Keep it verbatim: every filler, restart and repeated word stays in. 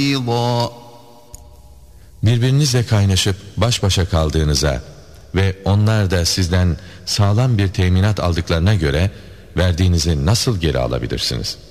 Birbirinizle kaynaşıp baş başa kaldığınıza ve onlar da sizden sağlam bir teminat aldıklarına göre verdiğinizi nasıl geri alabilirsiniz?